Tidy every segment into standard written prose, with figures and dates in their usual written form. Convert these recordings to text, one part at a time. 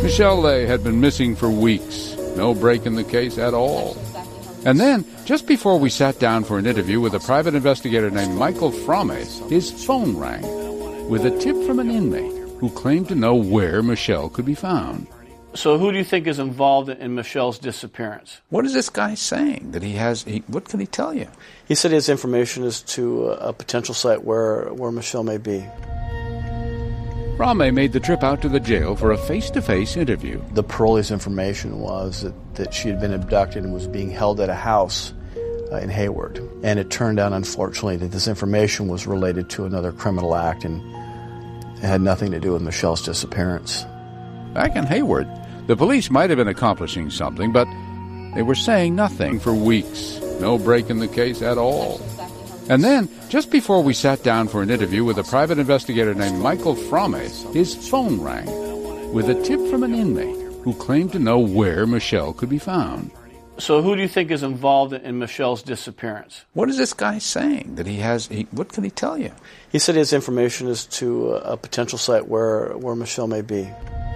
Michelle Lay had been missing for weeks. No break in the case at all. And then, just before we sat down for an interview with a private investigator named Michael Frame, his phone rang with a tip from an inmate who claimed to know where Michelle could be found. So who do you think is involved in Michelle's disappearance? What is this guy saying that he has? What can he tell you? He said his information is to a potential site where Michelle may be. Frame made the trip out to the jail for a face-to-face interview. The parolee's information was that she had been abducted and was being held at a house in Hayward. And it turned out, unfortunately, that this information was related to another criminal act and it had nothing to do with Michelle's disappearance. Back in Hayward, the police might have been accomplishing something, but they were saying nothing for weeks. No break in the case at all. And then, just before we sat down for an interview with a private investigator named Michael Frame, his phone rang with a tip from an inmate who claimed to know where Michelle could be found. So who do you think is involved in Michelle's disappearance? What is this guy saying that he has? What can he tell you? He said his information is to a potential site where Michelle may be.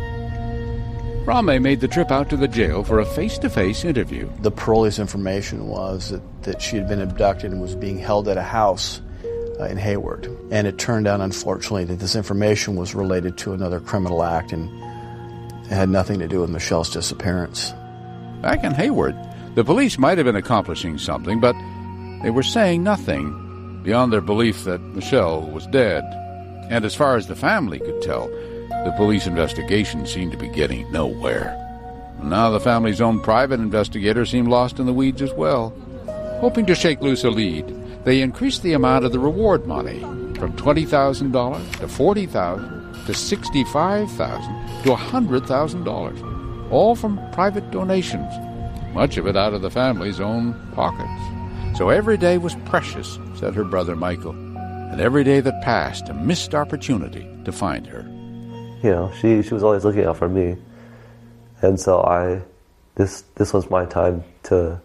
Frame made the trip out to the jail for a face-to-face interview. The parolee's information was that she had been abducted and was being held at a house in Hayward. And it turned out, unfortunately, that this information was related to another criminal act and it had nothing to do with Michelle's disappearance. Back in Hayward, the police might have been accomplishing something, but they were saying nothing beyond their belief that Michelle was dead. And as far as the family could tell, the police investigation seemed to be getting nowhere. Now the family's own private investigator seemed lost in the weeds as well. Hoping to shake loose a lead, they increased the amount of the reward money from $20,000 to $40,000 to $65,000 to $100,000, all from private donations, much of it out of the family's own pockets. So every day was precious, said her brother Michael, and every day that passed a missed opportunity to find her. You know, she was always looking out for me, and so this was my time to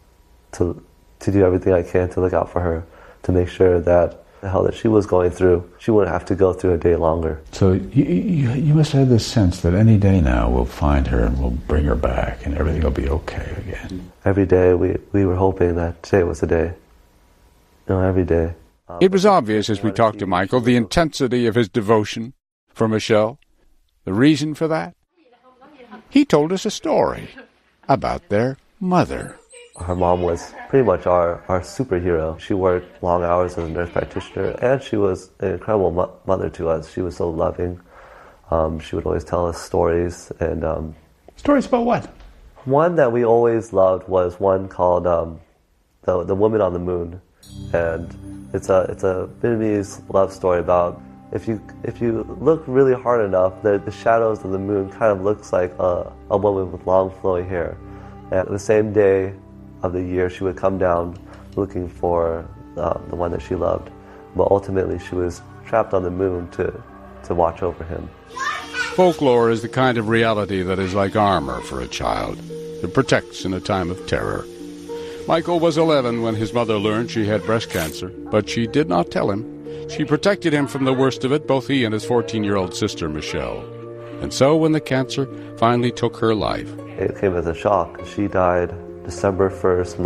do everything I can to look out for her, to make sure that the hell that she was going through, she wouldn't have to go through a day longer. So you must have this sense that any day now we'll find her and we'll bring her back and everything will be okay again. Every day we were hoping that today was the day. You know, every day. It was obvious as we talked to Michael the intensity of his devotion for Michelle. The reason for that? He told us a story about their mother. Her mom was pretty much our superhero. She worked long hours as a nurse practitioner, and she was an incredible mother to us. She was so loving. She would always tell us stories. And stories about what? One that we always loved was one called The Woman on the Moon. And it's a Vietnamese love story about if you look really hard enough, the shadows of the moon kind of looks like a woman with long flowing hair. And the same day of the year, she would come down looking for the one that she loved. But ultimately, she was trapped on the moon to watch over him. Folklore is the kind of reality that is like armor for a child. It protects in a time of terror. Michael was 11 when his mother learned she had breast cancer, but she did not tell him. She protected him from the worst of it, both he and his 14-year-old sister, Michelle. And so when the cancer finally took her life, it came as a shock. She died December 1st,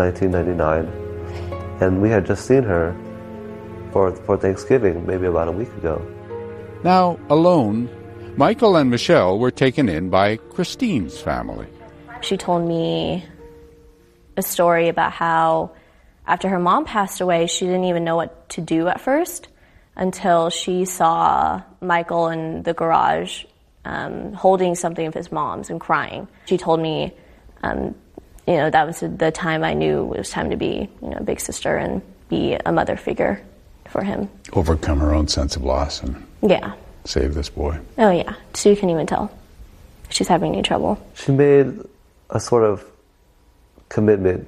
1999. And we had just seen her for Thanksgiving, maybe about a week ago. Now, alone, Michael and Michelle were taken in by Christine's family. She told me a story about how after her mom passed away, she didn't even know what to do at first until she saw Michael in the garage holding something of his mom's and crying. She told me, that was the time I knew it was time to be, a big sister and be a mother figure for him. Overcome her own sense of loss and save this boy. Oh, yeah. So you can even tell she's having any trouble. She made a sort of commitment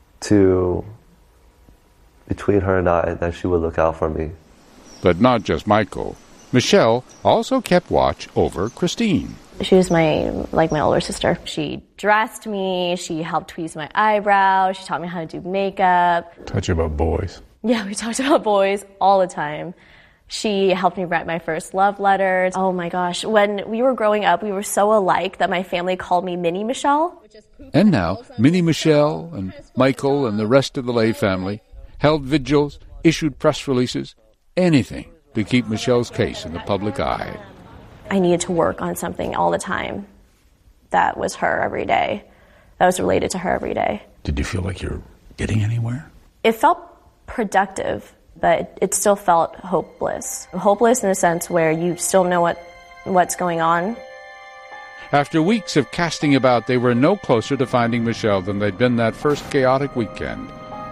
between her and I, that she would look out for me. But not just Michael. Michelle also kept watch over Christine. She was my older sister. She dressed me, she helped tweeze my eyebrows, she taught me how to do makeup. Touch about boys. Yeah, we talked about boys all the time. She helped me write my first love letters. Oh my gosh. When we were growing up, we were so alike that my family called me Mini Michelle. And now, Minnie Michelle and Michael and the rest of the Lay family held vigils, issued press releases, anything to keep Michelle's case in the public eye. I needed to work on something all the time that was her every day, that was related to her every day. Did you feel like you're getting anywhere? It felt productive, but it still felt hopeless. Hopeless in a sense where you still know what's going on. After weeks of casting about, they were no closer to finding Michelle than they'd been that first chaotic weekend.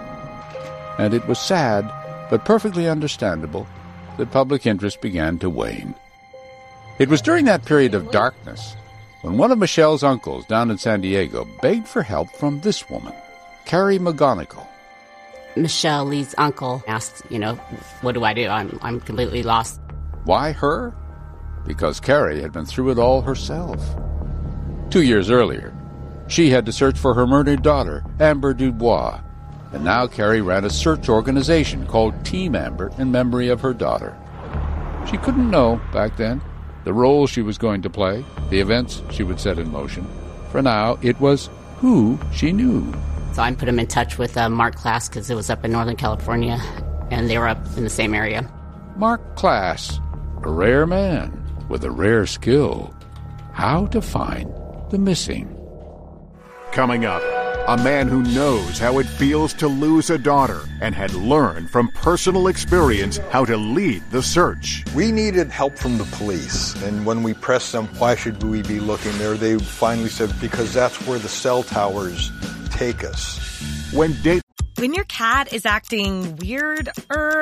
And it was sad, but perfectly understandable, that public interest began to wane. It was during that period of darkness when one of Michelle's uncles down in San Diego begged for help from this woman, Carrie McGonigal. Michelle Lee's uncle asked, what do I do? I'm completely lost. Why her? Because Carrie had been through it all herself. 2 years earlier, she had to search for her murdered daughter, Amber Dubois, and now Carrie ran a search organization called Team Amber in memory of her daughter. She couldn't know, back then, the role she was going to play, the events she would set in motion. For now, it was who she knew. So I put him in touch with Mark Klass because it was up in Northern California, and they were up in the same area. Mark Klass, a rare man with a rare skill. How to find the missing. Coming up, a man who knows how it feels to lose a daughter and had learned from personal experience how to lead the search. We needed help from the police, and when we pressed them, why should we be looking there, they finally said, because that's where the cell towers take us. When your cat is acting weird,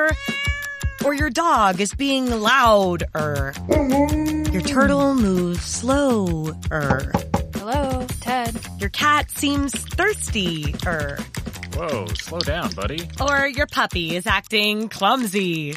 or your dog is being loud, your turtle moves slow, Hello, Ted. Your cat seems thirsty, Whoa, slow down, buddy. Or your puppy is acting clumsy,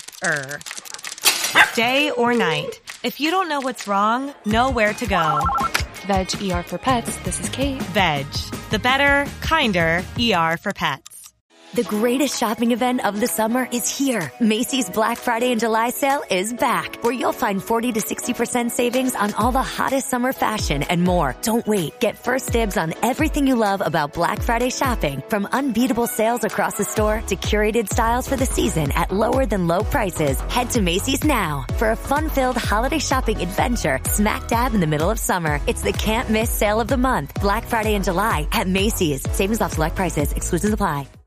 Day or night, if you don't know what's wrong, know where to go. Veg ER for Pets, this is Kate. Veg, the better, kinder ER for pets. The greatest shopping event of the summer is here. Macy's Black Friday and July sale is back, where you'll find 40 to 60% savings on all the hottest summer fashion and more. Don't wait. Get first dibs on everything you love about Black Friday shopping, from unbeatable sales across the store to curated styles for the season at lower than low prices. Head to Macy's now for a fun-filled holiday shopping adventure smack dab in the middle of summer. It's the can't miss sale of the month. Black Friday and July at Macy's. Savings off select prices. Exclusions apply.